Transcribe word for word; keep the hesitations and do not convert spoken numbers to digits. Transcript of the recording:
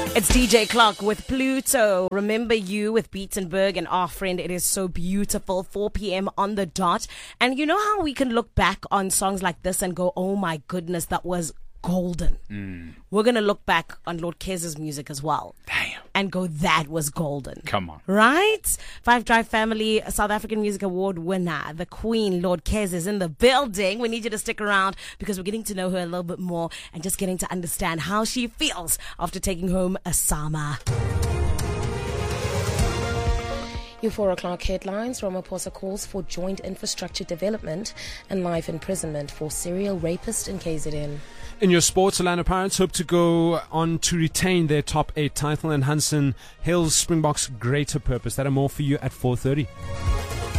It's D J Clark with Pluto. Remember You with Beatenberg and Our Friend. It is so beautiful. four p.m. on the dot. And you know how we can look back on songs like this and go, oh my goodness, that was golden. Mm. We're going to look back on Lord Kez's music as well. Damn. And go, that was golden. Come on. Right? Five Drive Family South African Music Award winner, the Queen, Lord Kez, is in the building. We need you to stick around because we're getting to know her a little bit more and just getting to understand how she feels after taking home a SAMA. Your four o'clock headlines. Ramaphosa calls for joint infrastructure development and life imprisonment for serial rapist in K Z N. In your sports, Orlando Pirates hope to go on to retain their top eight title, and Hansen hails Springboks' greater purpose. That and more for you at four thirty.